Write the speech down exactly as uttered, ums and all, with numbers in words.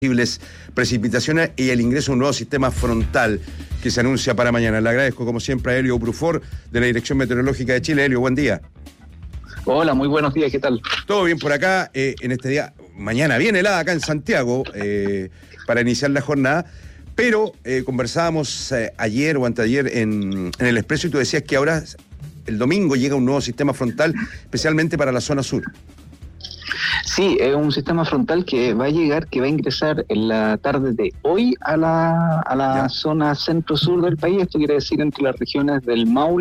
posibles precipitaciones y el ingreso de un nuevo sistema frontal que se anuncia para mañana. Le agradezco como siempre a Helio Bruford de la Dirección Meteorológica de Chile. Helio, buen día. Hola, muy buenos días, ¿qué tal? Todo bien por acá, eh, en este día, mañana bien helada acá en Santiago eh, para iniciar la jornada, pero eh, conversábamos eh, ayer o anteayer en, en el Expreso y tú decías que ahora el domingo llega un nuevo sistema frontal especialmente para la zona sur. Sí, es un sistema frontal que va a llegar, que va a ingresar en la tarde de hoy a la, a la zona centro-sur del país. Esto quiere decir entre las regiones del Maule